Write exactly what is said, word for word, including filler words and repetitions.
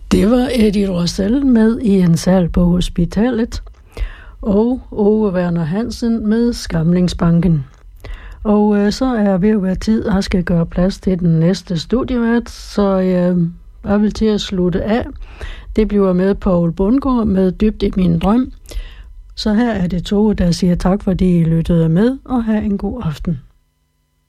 Det var Eddie Rosell med I en sal på hospitalet, og Ove Werner Hansen med Skamlingsbanken. Og øh, så er ved at være tid, at jeg skal gøre plads til den næste studievært, så øh, jeg vil til at slutte af. Det bliver med Poul Bundgaard med Dybt i min drøm. Så her er det to, der siger tak, fordi I lyttede med, og have en god aften.